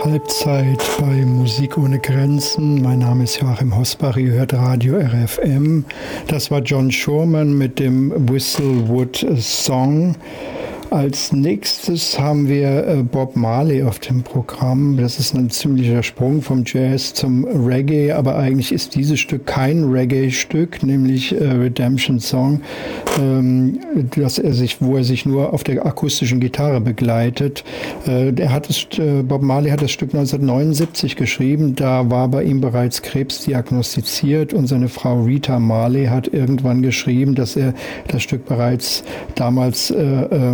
Halbzeit bei Musik ohne Grenzen. Mein Name ist Joachim Hosbach, ihr hört Radio RFM. Das war John Shurman mit dem Whistlewood Song. Als nächstes haben wir Bob Marley auf dem Programm. Das ist ein ziemlicher Sprung vom Jazz zum Reggae, aber eigentlich ist dieses Stück kein Reggae-Stück, nämlich Redemption Song, wo er sich nur auf der akustischen Gitarre begleitet. Bob Marley hat das Stück 1979 geschrieben, da war bei ihm bereits Krebs diagnostiziert und seine Frau Rita Marley hat irgendwann geschrieben, dass er das Stück bereits damals